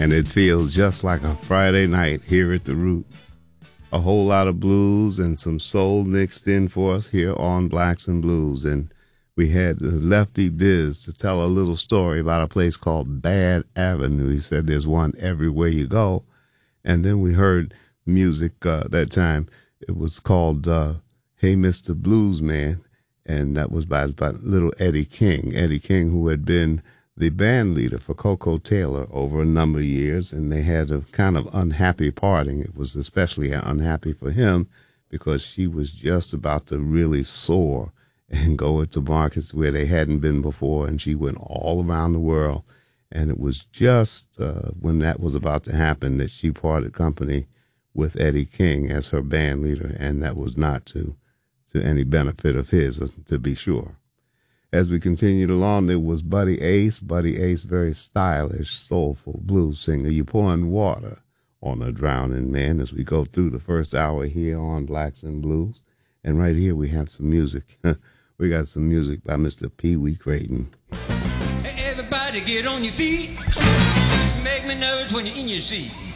and it feels just like a Friday night here at the Root. A whole lot of blues and some soul mixed in for us here on Blacks and Blues. And we had Lefty Diz to tell a little story about a place called Bad Avenue. He said there's one everywhere you go. And then we heard music that time. It was called Hey Mr. Blues Man, and that was by little Eddie King. Eddie King, who had been the band leader for Coco Taylor over a number of years, and they had a kind of unhappy parting. It was especially unhappy for him because she was just about to really soar and go into markets where they hadn't been before, and she went all around the world. And it was just when that was about to happen that she parted company with Eddie King as her band leader, and that was not to any benefit of his, to be sure. As we continued along, there was Buddy Ace. Buddy Ace, very stylish, soulful blues singer. You pouring water on a drowning man as we go through the first hour here on Blacks and Blues. And right here we have some music. We got some music by Mr. Pee Wee Crayton. Everybody get on your feet. Make me nervous when you're in your seat.